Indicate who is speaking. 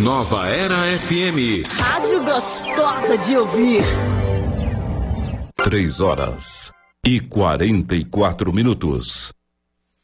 Speaker 1: Nova Era FM.
Speaker 2: Rádio gostosa de ouvir.
Speaker 3: 3 horas e 44 minutos.